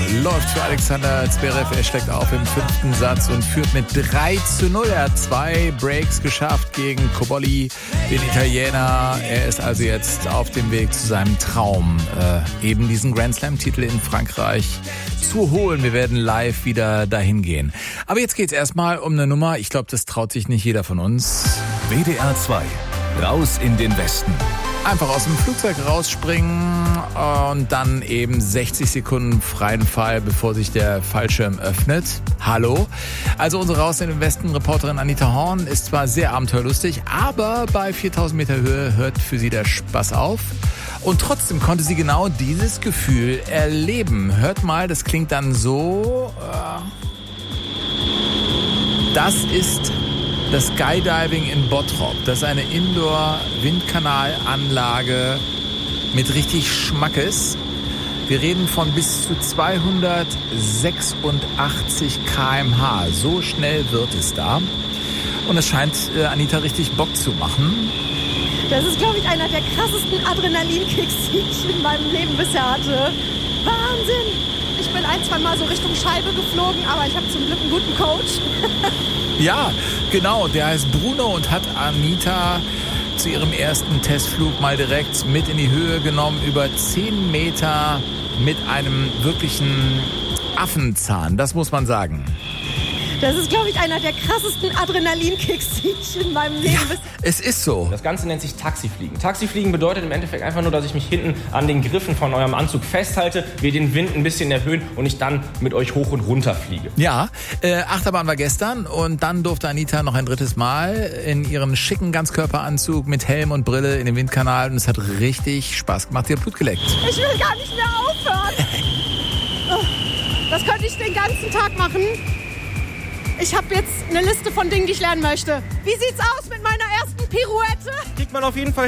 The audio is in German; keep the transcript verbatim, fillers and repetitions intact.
läuft für Alexander Zverev. Er schlägt auf im fünften Satz und führt mit drei zu null. Er hat zwei Breaks geschafft gegen Cobolli, den Italiener. Er ist also jetzt auf dem Weg zu seinem Traum, äh, eben diesen Grand Slam-Titel in Frankreich zu holen. Wir werden live wieder dahin gehen. Aber jetzt geht's erstmal um eine Nummer. Ich glaube, das traut sich nicht jeder von uns. W D R zwei. Raus in den Westen. Einfach aus dem Flugzeug rausspringen und dann eben sechzig Sekunden freien Fall, bevor sich der Fallschirm öffnet. Hallo. Also unsere Raus in den Westen Reporterin Anita Horn ist zwar sehr abenteuerlustig, aber bei viertausend Meter Höhe hört für sie der Spaß auf. Und trotzdem konnte sie genau dieses Gefühl erleben. Hört mal, das klingt dann so. Das ist das Skydiving in Bottrop. Das ist eine Indoor-Windkanalanlage mit richtig Schmackes. Wir reden von bis zu zweihundertsechsundachtzig Kilometer pro Stunde. So schnell wird es da. Und es scheint äh, Anita richtig Bock zu machen. Das ist, glaube ich, einer der krassesten Adrenalinkicks, die ich in meinem Leben bisher hatte. Wahnsinn! Ich bin ein, zwei Mal so Richtung Scheibe geflogen, aber ich habe zum Glück einen guten Coach. Ja, genau. Der heißt Bruno und hat Anita zu ihrem ersten Testflug mal direkt mit in die Höhe genommen. Über zehn Meter mit einem wirklichen Affenzahn. Das muss man sagen. Das ist, glaube ich, einer der krassesten Adrenalinkicks, die ich in meinem Leben Ja, bisher... es ist so. Das Ganze nennt sich Taxifliegen. Taxifliegen bedeutet im Endeffekt einfach nur, dass ich mich hinten an den Griffen von eurem Anzug festhalte, wir den Wind ein bisschen erhöhen und ich dann mit euch hoch und runter fliege. Ja, äh, Achterbahn war gestern und dann durfte Anita noch ein drittes Mal in ihren schicken Ganzkörperanzug mit Helm und Brille in den Windkanal und es hat richtig Spaß gemacht. Sie hat Blut geleckt. Ich will gar nicht mehr aufhören. Oh, das könnte ich den ganzen Tag machen. Ich habe jetzt eine Liste von Dingen, die ich lernen möchte. Wie sieht's aus mit meiner ersten Pirouette? Kriegt man auf jeden Fall